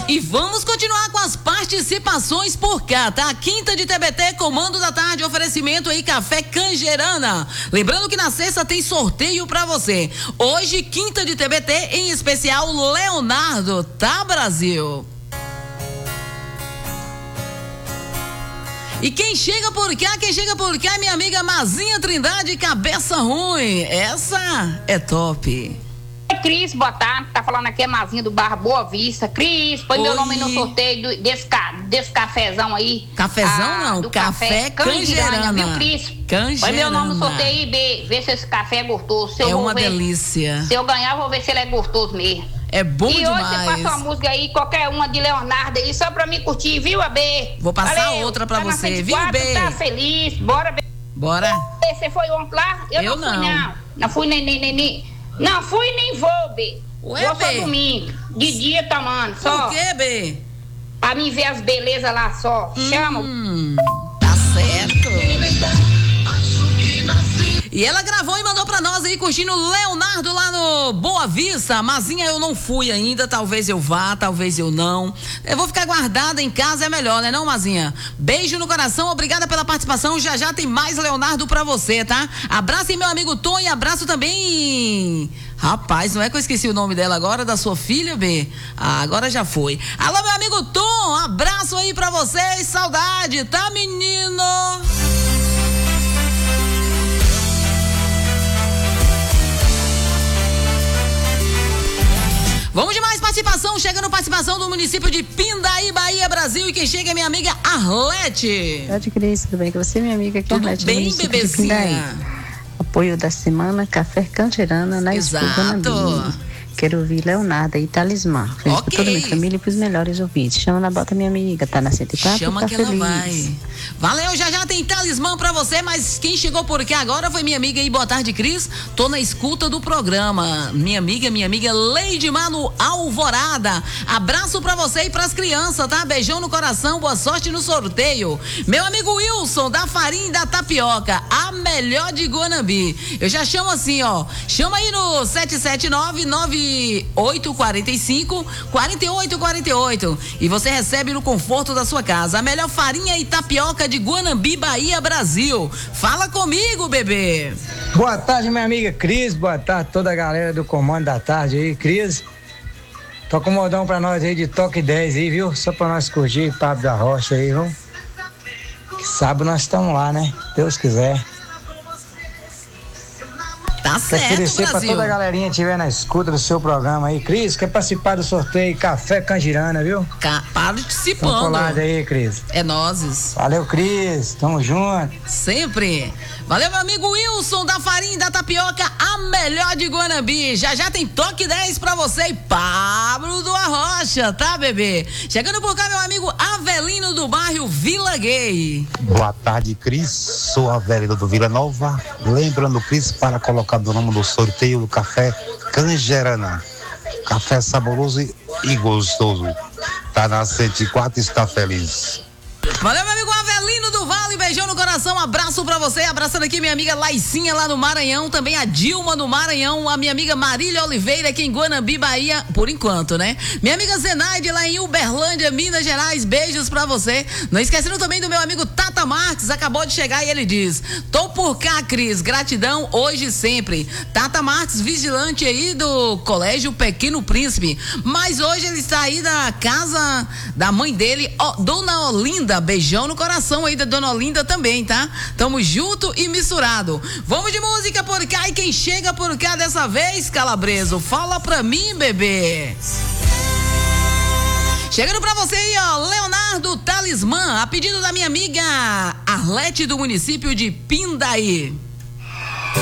E vamos continuar com as participações por cá, tá? Quinta de TBT, comando da tarde, oferecimento aí, Café Canjerana. Lembrando que na sexta tem sorteio pra você. Hoje, quinta de TBT, em especial, Leonardo, tá, Brasil? E quem chega por cá, minha amiga Mazinha Trindade, cabeça ruim. Essa é top. Cris, boa tarde, tá falando aqui é Mazinha do Bar Boa Vista. Cris, põe meu nome no sorteio desse cafezão aí. Cafezão não, do Café Canjerana. Viu, Cris? Canjerana. Põe meu nome no sorteio aí, vê se esse café é gostoso. É uma delícia. Se eu ganhar, vou ver se ele é gostoso mesmo. É bom demais. E hoje você passa uma música aí, qualquer uma de Leonardo aí, só pra me curtir, viu, AB? Vou passar outra pra você, viu, B? Tá feliz, bora, B. Bora. Você foi ontem lá? Eu não fui, não. Não fui nem. Não fui nem vou, B. Vou só domingo. De dia tomando, só. Por quê, B? Pra mim ver as belezas lá só. Chama. Tá certo. E ela gravou e mandou pra nós aí, curtindo Leonardo lá no Boa Vista. Mazinha, eu não fui ainda, talvez eu vá, talvez eu não. Eu vou ficar guardada em casa, é melhor, né não, Mazinha? Beijo no coração, obrigada pela participação. Já tem mais Leonardo pra você, tá? Abraço aí, meu amigo Tom, e abraço também... Rapaz, não é que eu esqueci o nome dela agora, da sua filha, B? Ah, agora já foi. Alô, meu amigo Tom, abraço aí pra vocês, saudade, tá, menino? Vamos de mais participação, chegando participação do município de Pindaí, Bahia, Brasil, e quem chega é minha amiga Arlete. Pode crer, tudo bem com você, minha amiga? Aqui Tudo Arlete, bem, bebezinha? Apoio da semana, Café Canjerana, na Exato. Quero ouvir Leonardo e Talismã. Feliz Ok. pra toda a minha família e pros melhores ouvintes. Chama na bota minha amiga, tá na 104, Chama tá que feliz. ela vai. Valeu, já tem Talismã pra você, mas quem chegou por aqui agora foi minha amiga aí, boa tarde, Cris. Tô na escuta do programa. Minha amiga Leide Mano Alvorada. Abraço pra você e pras crianças, tá? Beijão no coração, boa sorte no sorteio. Meu amigo Wilson, da farinha e da tapioca, a melhor de Guanambi. Eu já chamo assim, ó. Chama aí no 779-9845-4848 e você recebe no conforto da sua casa a melhor farinha e tapioca de Guanambi, Bahia, Brasil. Fala comigo, bebê. Boa tarde, minha amiga Cris. Boa tarde toda a galera do Comando da Tarde aí, Cris. Toca um modão pra nós aí de Toque 10 aí, viu? Só pra nós curtir Pablo da Rocha aí, viu? Que sábado nós estamos lá, né? Deus quiser. Tá Quer certo, oferecer pra Brasil. toda a galerinha que estiver na escuta do seu programa aí, Cris. Quer participar do sorteio Café Canjerana, viu? Participando. Tamo colado aí, Cris. É nozes. Valeu, Cris. Tamo junto. Sempre. Valeu, meu amigo Wilson, da farinha e da tapioca, a melhor de Guanambi. Já tem Toque 10 pra você e Pablo do Arrocha, tá, bebê? Chegando por cá, meu amigo Avelino do bairro Vila Gay. Boa tarde, Cris. Sou Avelino do Vila Nova. Lembrando, Cris, para colocar do nome do sorteio do Café Canjerana. Café saboroso e gostoso. Tá na 104 e está feliz. Valeu, meu amigo Avelino do Vale, beijão no coração, abraço pra você, abraçando aqui minha amiga Laicinha lá no Maranhão, também a Dilma no Maranhão, a minha amiga Marília Oliveira aqui em Guanambi, Bahia, por enquanto, né? Minha amiga Zenaide lá em Uberlândia, Minas Gerais, beijos pra você. Não esquecendo também do meu amigo Tata Marques, acabou de chegar e ele diz: tô por cá, Cris, gratidão hoje e sempre. Tata Marques, vigilante aí do Colégio Pequeno Príncipe, mas hoje ele está aí da casa da mãe dele, Dona Olinda. Beijão no coração aí da Dona Olinda também, tá? Tamo junto e misturado. Vamos de música por cá, e quem chega por cá dessa vez, Calabreso, fala pra mim, bebê. Chegando pra você aí, ó, Leonardo Talismã, a pedido da minha amiga Arlete do município de Pindaí.